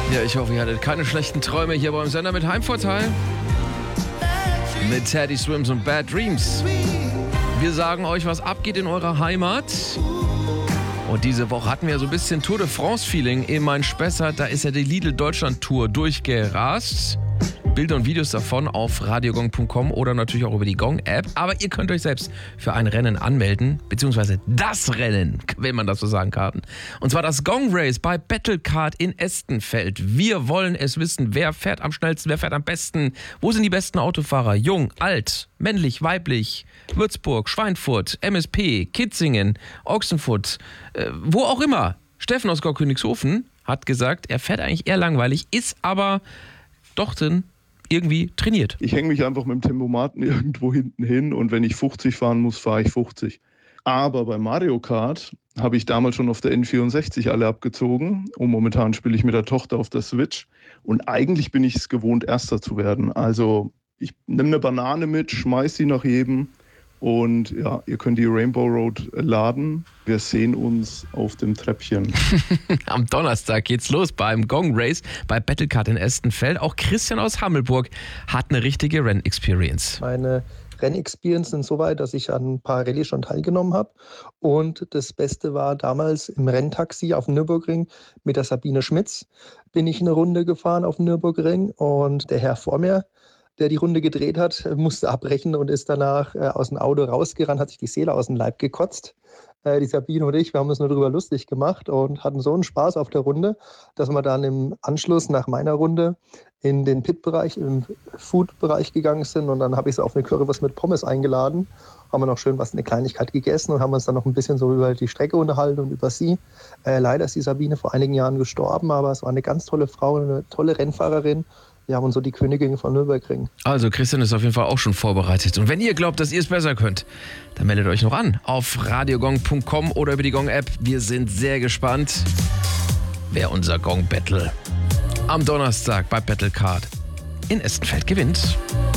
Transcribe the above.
Ja, ich hoffe, ihr hattet keine schlechten Träume hier beim Sender mit Heimvorteil. Mit Teddy Swims und Bad Dreams. Wir sagen euch, was abgeht in eurer Heimat. Und diese Woche hatten wir so ein bisschen Tour de France-Feeling in Main Spessart. Da ist ja die Lidl Deutschland-Tour durchgerast. Bilder und Videos davon auf radiogong.com oder natürlich auch über die Gong-App. Aber ihr könnt euch selbst für ein Rennen anmelden, beziehungsweise das Rennen, wenn man das so sagen kann. Und zwar das Gong Race bei Battlecard in Estenfeld. Wir wollen es wissen, wer fährt am schnellsten, wer fährt am besten. Wo sind die besten Autofahrer? Jung, alt, männlich, weiblich, Würzburg, Schweinfurt, MSP, Kitzingen, Ochsenfurt, wo auch immer. Steffen aus Gorkönigshofen hat gesagt, er fährt eigentlich eher langweilig, ist aber doch drin irgendwie trainiert. Ich hänge mich einfach mit dem Tempomaten irgendwo hinten hin und wenn ich 50 fahren muss, fahre ich 50. Aber bei Mario Kart habe ich damals schon auf der N64 alle abgezogen und momentan spiele ich mit der Tochter auf der Switch und eigentlich bin ich es gewohnt, Erster zu werden. Also ich nehme eine Banane mit, schmeiß sie nach jedem und ja, ihr könnt die Rainbow Road laden. Wir sehen uns auf dem Treppchen. Am Donnerstag geht's los beim Gong Race bei Battlecard in Estenfeld. Auch Christian aus Hammelburg hat eine richtige Rennexperience. Meine Rennexperience sind so weit, dass ich an ein paar Rallyes schon teilgenommen habe. Und das Beste war damals im Renntaxi auf dem Nürburgring mit der Sabine Schmitz. Bin ich eine Runde gefahren auf dem Nürburgring und der Herr vor mir, der die Runde gedreht hat, musste abbrechen und ist danach aus dem Auto rausgerannt, hat sich die Seele aus dem Leib gekotzt. Die Sabine und ich, wir haben uns nur darüber lustig gemacht und hatten so einen Spaß auf der Runde, dass wir dann im Anschluss nach meiner Runde in den Pit-Bereich, im Food-Bereich gegangen sind und dann habe ich sie auf eine Currywurst mit Pommes eingeladen. Haben wir noch schön eine Kleinigkeit gegessen und haben uns dann noch ein bisschen so über die Strecke unterhalten und über sie. Leider ist die Sabine vor einigen Jahren gestorben, aber es war eine ganz tolle Frau, eine tolle Rennfahrerin. Ja, und so die Königin von Nürburgring. Also Christian ist auf jeden Fall auch schon vorbereitet. Und wenn ihr glaubt, dass ihr es besser könnt, dann meldet euch noch an auf radiogong.com oder über die Gong-App. Wir sind sehr gespannt, wer unser Gong-Battle am Donnerstag bei Battlecard in Estenfeld gewinnt.